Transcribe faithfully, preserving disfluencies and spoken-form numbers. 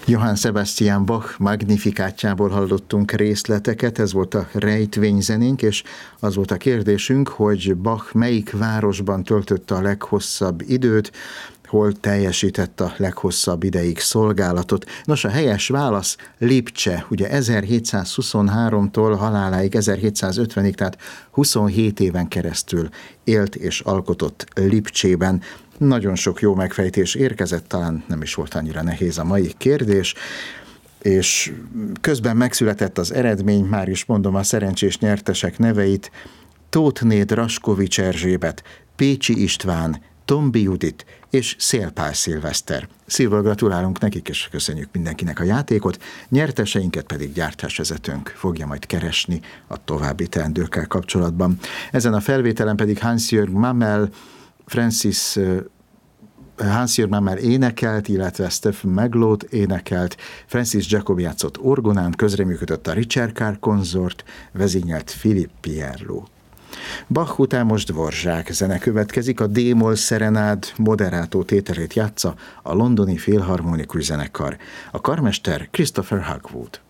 Johann Sebastian Bach Magnificátjából hallottunk részleteket, ez volt a rejtvényzenénk, és az volt a kérdésünk, hogy Bach melyik városban töltötte a leghosszabb időt, hol teljesített a leghosszabb ideig szolgálatot. Nos, a helyes válasz Lipcse, ugye ezerhétszázhuszonháromtól haláláig ezerhétszázötvenig, tehát huszonhét éven keresztül élt és alkotott Lipcsében. Nagyon sok jó megfejtés érkezett, talán nem is volt annyira nehéz a mai kérdés, és közben megszületett az eredmény, már is mondom a szerencsés nyertesek neveit: Tóthnéd Raskovics Erzsébet, Pécsi István, Tombi Judit és Szélpál Szilveszter. Szívből gratulálunk nekik, és köszönjük mindenkinek a játékot, nyerteseinket pedig gyártásvezetőnk fogja majd keresni a további teendőkkel kapcsolatban. Ezen a felvételen pedig Hans-Jörg Mamel, Francis Hans-Jörg Mamel énekelt, illetve Stephen Meglót énekelt, Francis Jacob játszott orgonán, közreműködött a Richard Carr konzort, vezényelt Philippe Pierlot. Bach után most Dvorak zene következik, a D-moll szerenád moderátó tételét játsza a londoni Filharmonikus Zenekar. A karmester Christopher Hogwood.